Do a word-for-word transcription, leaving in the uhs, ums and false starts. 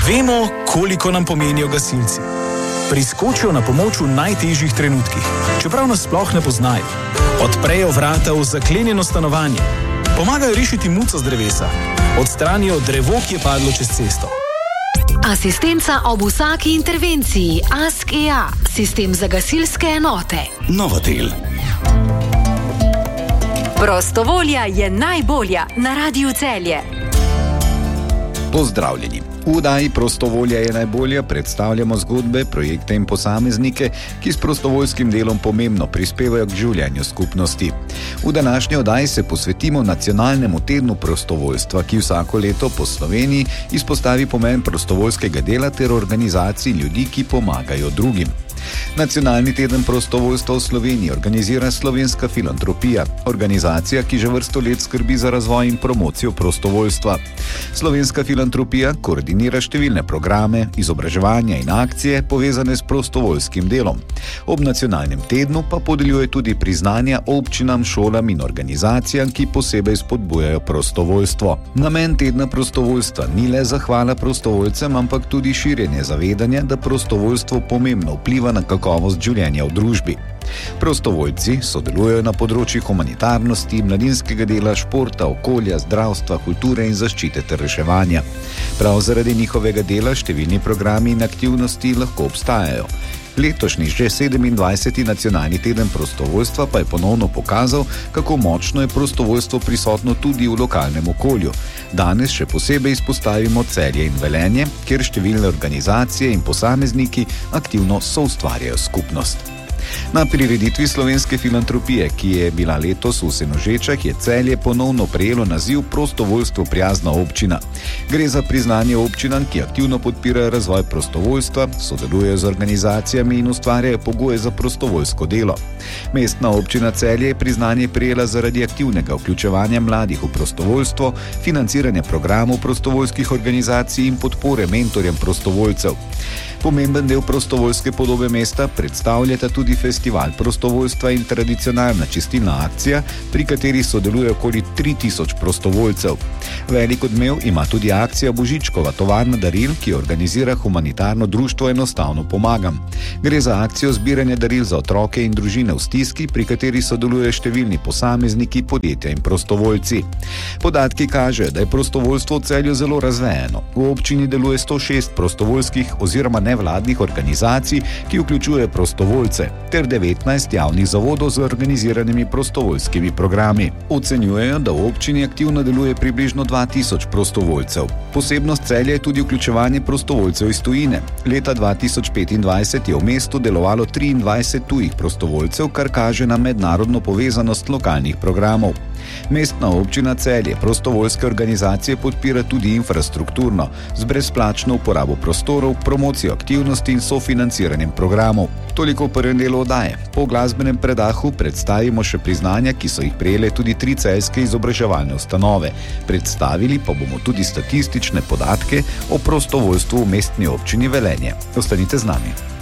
Vemo, koliko nam pomenijo gasilci. Priskočijo na pomoč v najtežjih trenutkih, čeprav nas sploh ne poznajo. Odprejo vrata v zaklenjeno stanovanje, pomagajo rešiti muco z drevesa, odstranijo drevo, ki je padlo čez cesto. Asistenca ob vsaki intervenciji. Ask E A, sistem za gasilske enote. Novotel. Prostovolja je najbolja na Radiu Celje. Pozdravljeni. V oddaji Prostovolja je najbolja predstavljamo zgodbe, projekte in posameznike, ki s prostovoljskim delom pomembno prispevajo k življenju skupnosti. V današnji oddaji se posvetimo nacionalnemu tednu prostovoljstva, ki vsako leto po Sloveniji izpostavi pomen prostovoljskega dela ter organizacij ljudi, ki pomagajo drugim. Nacionalni teden prostovoljstva v Sloveniji organizira Slovenska filantropija, organizacija, ki že vrsto let skrbi za razvoj in promocijo prostovoljstva. Slovenska filantropija koordinira številne programe, izobraževanja in akcije povezane s prostovoljskim delom. Ob nacionalnem tednu pa podeljuje tudi priznanja občinam, šolam in organizacijam, ki posebej spodbujajo prostovoljstvo. Namen tedna prostovoljstva ni le zahvala prostovoljcem, ampak tudi širjenje zavedanja, da prostovoljstvo pomembno vpliva na kakovost življenja v družbi. Prostovoljci sodelujejo na področjih humanitarnosti, mladinskega dela, športa, okolja, zdravstva, kulture in zaščite ter reševanja. Prav zaradi njihovega dela številni programi in aktivnosti lahko obstajajo. Letošnji že sedemindvajseti nacionalni teden prostovoljstva pa je ponovno pokazal, kako močno je prostovoljstvo prisotno tudi v lokalnem okolju. Danes še posebej izpostavimo Celje in Velenje, kjer številne organizacije in posamezniki aktivno soustvarjajo skupnost. Na prireditvi Slovenske filantropije, ki je bila letos v Senožečah, je Celje ponovno prejelo naziv Prostovoljstvo prijazna občina. Gre za priznanje občinam, ki aktivno podpirajo razvoj prostovoljstva, sodelujejo z organizacijami in ustvarjajo pogoje za prostovoljsko delo. Mestna občina Celje je priznanje prejela zaradi aktivnega vključevanja mladih v prostovoljstvo, financiranja programov prostovoljskih organizacij in podpore mentorjem prostovoljcev. Pomemben del prostovoljske podobe mesta predstavljata tudi festival prostovoljstva in tradicionalna čistilna akcija, pri kateri sodeluje okoli tri tisoč prostovoljcev. Velik odmev ima tudi akcija Božičkova tovarna daril, ki organizira humanitarno društvo Enostavno pomagam. Gre za akcijo zbiranja daril za otroke in družine v stiski, pri kateri sodelujejo številni posamezniki, podjetja in prostovoljci. Podatki kažejo, da je prostovoljstvo v Celju zelo razvejeno. V občini deluje sto šest prostovoljskih oziroma nevladnih organizacij, ki vključuje prostovoljce, ter devetnajst javnih zavodov z organiziranimi prostovoljskimi programi. Ocenjujejo, da v občini aktivno deluje približno dva tisoč prostovoljcev. Posebnost Celja je tudi vključevanje prostovoljcev iz tujine. Leta dva tisoč petindvajset je v mestu delovalo triindvajset tujih prostovoljcev, kar kaže na mednarodno povezanost lokalnih programov. Mestna občina Celje prostovoljske organizacije podpira tudi infrastrukturno, z brezplačno uporabo prostorov, promocijo aktivnosti in sofinanciranjem programov. Toliko v prvem delu oddaje. Po glasbenem predahu predstavimo še priznanja, ki so jih prejele tudi tri celjske izobraževalne ustanove. Predstavili pa bomo tudi statistične podatke o prostovoljstvu v mestni občini Velenje. Ostanite z nami.